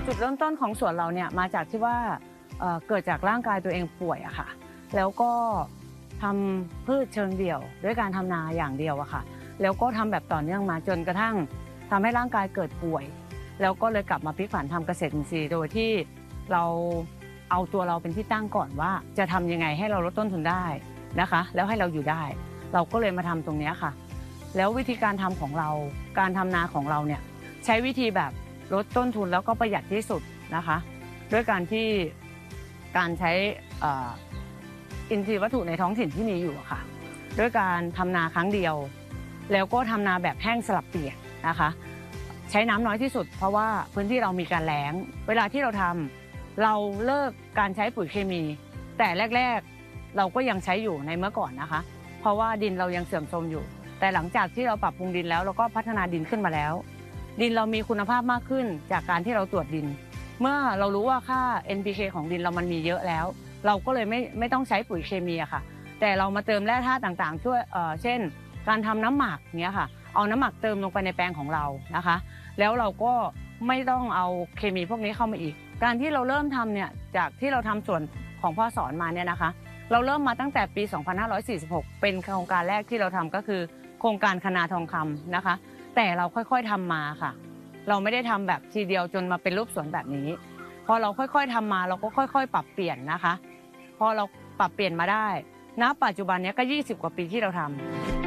จุดเริ่มต้นของสวนเราเนี่ยมาจากที่ว่าเกิดจากร่างกายตัวเองป่วยอะค่ะแล้วก็ทำพืชเชิงเดี่ยวด้วยการทำนาอย่างเดียวอะค่ะแล้วก็ทำแบบต่อเนื่องมาจนกระทั่งทำให้ร่างกายเกิดป่วยแล้วก็เลยกลับมาพลิกผันทำเกษตรอินทรีย์โดยที่เราเอาตัวเราเป็นที่ตั้งก่อนว่าจะทำยังไงให้เราลดต้นทุนได้นะคะแล้วให้เราอยู่ได้เราก็เลยมาทำตรงนี้ค่ะแล้ววิธีการทำของเราการทำนาของเราเนี่ยใช้วิธีแบบลดต้นทุนแล้วก็ประหยัดที่สุดนะคะด้วยการใช้อินทรีย์วัตถุในท้องถิ่นที่มีอยู่ค่ะด้วยการทำนาครั้งเดียวแล้วก็ทำนาแบบแห้งสลับเปียกนะคะใช้น้ำน้อยที่สุดเพราะว่าพื้นที่เรามีการแล้งเวลาที่เราทำเราเลิกการใช้ปุ๋ยเคมีแต่แรกๆเราก็ยังใช้อยู่ในเมื่อก่อนนะคะเพราะว่าดินเรายังเสื่อมโทรมอยู่แต่หลังจากที่เราปรับปรุงดินแล้วเราก็พัฒนาดินขึ้นมาแล้วดินเรามีคุณภาพมากขึ้นจากการที่เราตรวจดินเมื่อเรารู้ว่าค่า NPK ของดินเรามันมีเยอะแล้วเราก็เลยไม่ต้องใช้ปุ๋ยเคมีอะค่ะแต่เรามาเติมแร่ธาตุต่างๆช่วยเช่นการทำน้ำหมักเนี้ยค่ะเอาน้ำหมักเติมลงไปในแปลงของเรานะคะแล้วเราก็ไม่ต้องเอาเคมีพวกนี้เข้ามาอีกการที่เราเริ่มทำเนี่ยจากที่เราทำส่วนของพ่อสอนมาเนี่ยนะคะเราเริ่มมาตั้งแต่ปี 2546 เป็นโครงการแรกที่เราทำก็คือโครงการคนาทองคำนะคะแต่เราค่อยๆทำมาค่ะเราไม่ได้ทำแบบทีเดียวจนมาเป็นรูปสวนแบบนี้พอเราค่อยๆทำมาเราก็ค่อยๆปรับเปลี่ยนนะคะพอเราปรับเปลี่ยนมาได้ณปัจจุบันนี้ก็20 กว่าปีที่เราทำ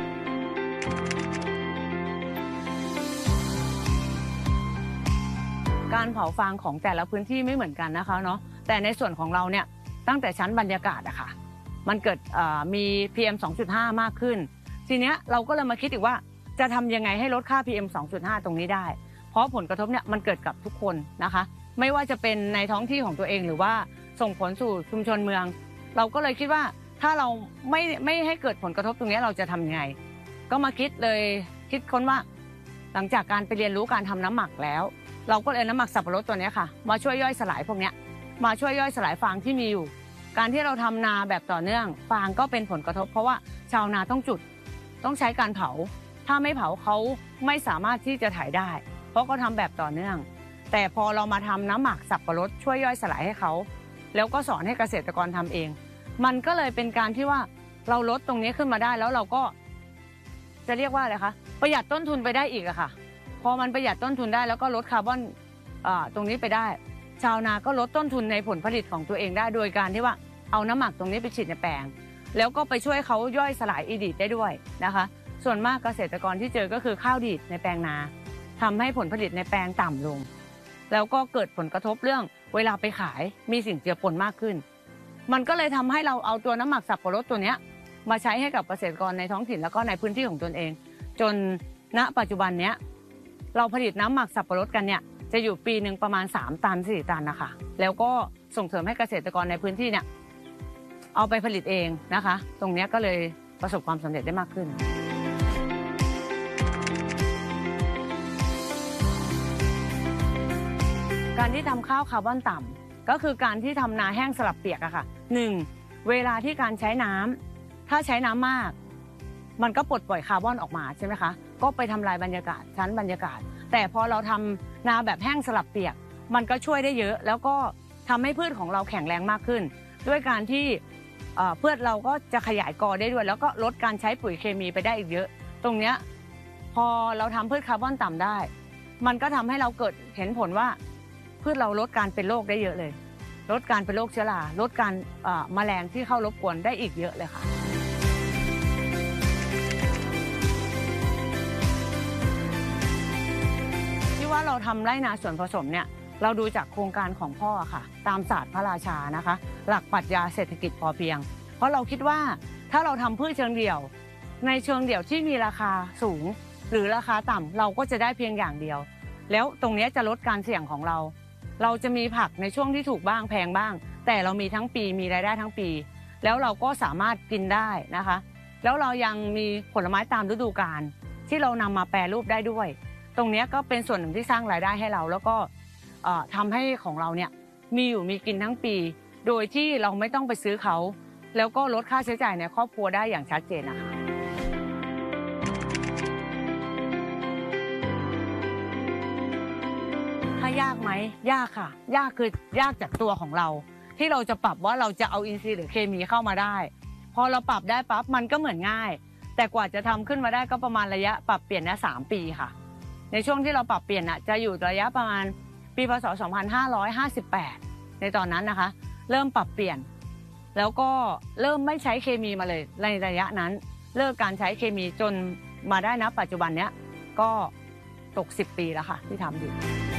การเผาฟางของแต่ละพื้นที่ไม่เหมือนกันนะคะเนาะแต่ในส่วนของเราเนี่ยตั้งแต่ชั้นบรรยากาศอะค่ะมันเกิดมี PM 2.5 มากขึ้นทีเนี้ยเราก็เลยมาคิดอีกว่าจะทำยังไงให้ลดค่า PM 2.5 ตรงนี้ได้เพราะผลกระทบเนี่ยมันเกิดกับทุกคนนะคะไม่ว่าจะเป็นในท้องที่ของตัวเองหรือว่าส่งผลสู่ชุมชนเมืองเราก็เลยคิดว่าถ้าเราไม่ให้เกิดผลกระทบตรงนี้เราจะทำยังไงก็มาคิดค้นว่าหลังจากการไปเรียนรู้การทำน้ำหมักแล้วเราก็เลยน้ำหมักสับปะรดตัวนี้ค่ะมาช่วยย่อยสลายพวกนี้มาช่วยย่อยสลายฟางที่มีอยู่การที่เราทำนาแบบต่อเนื่องฟางก็เป็นผลกระทบเพราะว่าชาวนาต้องจุดต้องใช้การเผาถ้าไม่เผาเขาไม่สามารถที่จะถ่ายได้เพราะเขาทำแบบต่อเนื่องแต่พอเรามาทำน้ำหมักสับปะรดช่วยย่อยสลายให้เขาแล้วก็สอนให้เกษตรกรทำเองมันก็เลยเป็นการที่ว่าเราลดตรงนี้ขึ้นมาได้แล้วเราก็จะเรียกว่าอะไรคะประหยัดต้นทุนไปได้อีกอะค่ะพอมันประหยัดต้นทุนได้แล้วก็ลดคาร์บอนตรงนี้ไปได้ชาวนาก็ลดต้นทุนในผลผลิตของตัวเองได้โดยการที่ว่าเอาน้ำหมักตรงนี้ไปฉีดในแปลงแล้วก็ไปช่วยเขาย่อยสลายอีดีดได้ด้วยนะคะส่วนมากเกษตรกรที่เจอก็คือข้าวดีดในแปลงนาทำให้ผลผลิตในแปลงต่ำลงแล้วก็เกิดผลกระทบเรื่องเวลาไปขายมีสิ่งเจือปนมากขึ้นมันก็เลยทำให้เราเอาตัวน้ำหมักสับปะรดตัวนี้มาใช้ให้กับเกษตรกรในท้องถิ่นแล้วก็ในพื้นที่ของตนเองจนณปัจจุบันเนี้ยเราผลิตน้ำหมักสับปะรดกันเนี่ยจะอยู่ปีหนึ่งประมาณ3 ตัน 4 ตันนะคะแล้วก็ส่งเสริมให้เกษตรกรในพื้นที่เนี่ยเอาไปผลิตเองนะคะตรงนี้ก็เลยประสบความสำเร็จได้มากขึ้นการที่ทำข้าวคาร์บอนต่ำก็คือการที่ทำนาแห้งสลับเปียกอะค่ะ1เวลาที่การใช้น้ำถ้าใช้น้ำมากมันก็ปลดปล่อยคาร์บอนออกมาใช่ไหมคะก็ไปทำลายบรรยากาศชั้นบรรยากาศแต่พอเราทำนาแบบแห้งสลับเปียกมันก็ช่วยได้เยอะแล้วก็ทำให้พืชของเราแข็งแรงมากขึ้นด้วยการที่พืชเราก็จะขยายกอได้ด้วยแล้วก็ลดการใช้ปุ๋ยเคมีไปได้อีกเยอะตรงเนี้ยพอเราทำพืชคาร์บอนต่ำได้มันก็ทำให้เราเกิดเห็นผลว่าพืชเราลดการเป็นโรคได้เยอะเลยลดการเป็นโรคเชื้อราลดการแมลงที่เข้ารบกวนได้อีกเยอะเลยค่ะที่ว่าเราทำไร่นาสวนผสมเนี่ยเราดูจากโครงการของพ่อค่ะตามศาสตร์พระราชานะคะหลักปรัชญาเศรษฐกิจพอเพียงเพราะเราคิดว่าถ้าเราทำพืชเชิงเดี่ยวในเชิงเดี่ยวที่มีราคาสูงหรือราคาต่ำเราก็จะได้เพียงอย่างเดียวแล้วตรงนี้จะลดการเสี่ยงของเราจะมีผักในช่วงที่ถูกบ้างแพงบ้างแต่เรามีทั้งปีมีรายได้ทั้งปีแล้วเราก็สามารถกินได้นะคะแล้วเรายังมีผลไม้ตามฤดูกาลที่เรานำมาแปรรูปได้ด้วยตรงนี้ก็เป็นส่วนหนึ่งที่สร้างรายได้ให้เราแล้วก็ทำให้ของเราเนี่ยมีอยู่มีกินทั้งปีโดยที่เราไม่ต้องไปซื้อเขาแล้วก็ลดค่าใช้จ่ายในครอบครัวได้อย่างชัดเจนนะคะ คถ้ายากไหมยากค่ะยากคือยากจากตัวของเราที่เราจะปรับว่าเราจะเอาอินทรีย์หรือเคมีเข้ามาได้พอเราปรับได้ปั๊บมันก็เหมือนง่ายแต่กว่าจะทำขึ้นมาได้ก็ประมาณระยะปรับเปลี่ยนนะ3 ปีค่ะในช่วงที่เราปรับเปลี่ยนจะอยู่ระยะประมาณปีพศ2558ในตอนนั้นนะคะเริ่มปรับเปลี่ยนแล้วก็เริ่มไม่ใช้เคมีมาเลยในระยะนั้นเลิกการใช้เคมีจนมาได้นะปัจจุบันเนี้ยก็ตก10 ปีแล้วค่ะที่ทำอยู่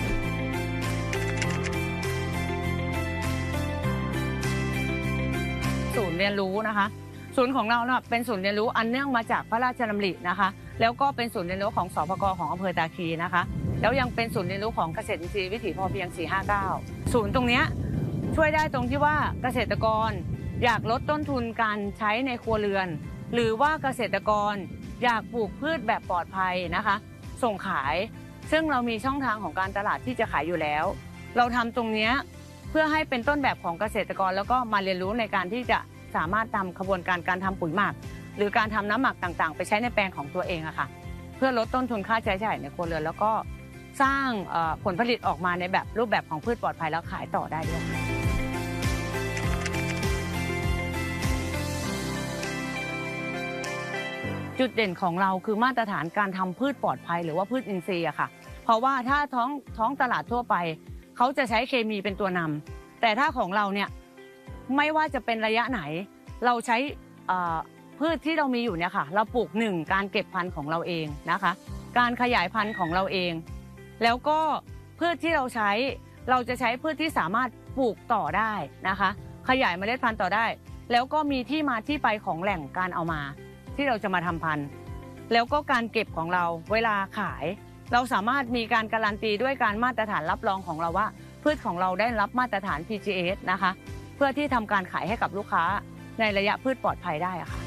ศูนย์เรียนรู้นะคะศูนย์ของเราเป็นศูนย์เรียนรู้อันเนื่องมาจากพระราชดำรินะคะแล้วก็เป็นศูนย์เรียนรู้ของสปก.ของอำเภอตาคีนะคะแล้วยังเป็นศูนย์เรียนรู้ของเกษตรอินทรีย์วิถีพอเพียง459ศูนย์ตรงนี้ช่วยได้ตรงที่ว่าเกษตรกรอยากลดต้นทุนการใช้ในครัวเรือนหรือว่าเกษตรกรอยากปลูกพืชแบบปลอดภัยนะคะส่งขายซึ่งเรามีช่องทางของการตลาดที่จะขายอยู่แล้วเราทำตรงนี้เพื่อให้เป็นต้นแบบของเกษตรกรแล้วก็มาเรียนรู้ในการที่จะสามารถทำขบวนการทำปุ๋ยหมักหรือการทำน้ำหมักต่างๆไปใช้ในแปลงของตัวเองอะค่ะเพื่อลดต้นทุนค่าใช้จ่ายในครัวเรือนแล้วก็สร้างผลผลิตออกมาในแบบรูปแบบของพืชปลอดภัยแล้วขายต่อได้ด้วยจุดเด่นของเราคือมาตรฐานการทำพืชปลอดภัยหรือว่าพืชอินทรีย์อะค่ะเพราะว่าถ้าท้องตลาดทั่วไปเขาจะใช้เคมีเป็นตัวนำแต่ถ้าของเราเนี่ยไม่ว่าจะเป็นระยะไหนเราใช้พืชที่เรามีอยู่เนี่ยค่ะเราปลูก1การเก็บพันธุ์ของเราเองนะคะการขยายพันธุ์ของเราเองแล้วก็พืชที่เราใช้เราจะใช้พืชที่สามารถปลูกต่อได้นะคะขยายเมล็ดพันธุ์ต่อได้แล้วก็มีที่มาที่ไปของแหล่งการเอามาที่เราจะมาทำพันธุ์แล้วก็การเก็บของเราเวลาขายเราสามารถมีการการันตีด้วยการมาตรฐานรับรองของเราว่าพืชของเราได้รับมาตรฐาน PGS นะคะเพื่อที่ทำการขายให้กับลูกค้าในระยะพืชปลอดภัยได้อะค่ะ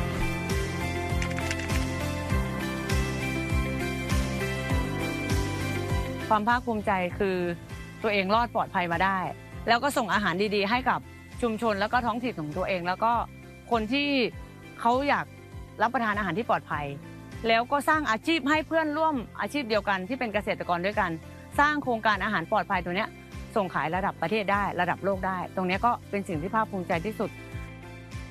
ความภาคภูมิใจคือตัวเองรอดปลอดภัยมาได้แล้วก็ส่งอาหารดีๆให้กับชุมชนแล้วก็ท้องถิ่นของตัวเองแล้วก็คนที่เขาอยากรับประทานอาหารที่ปลอดภัยแล้วก็สร้างอาชีพให้เพื่อนร่วมอาชีพเดียวกันที่เป็นเกษตรกรด้วยกันสร้างโครงการอาหารปลอดภัยตัวนี้ส่งขายระดับประเทศได้ระดับโลกได้ตรงนี้ก็เป็นสิ่งที่ภาคภูมิใจที่สุด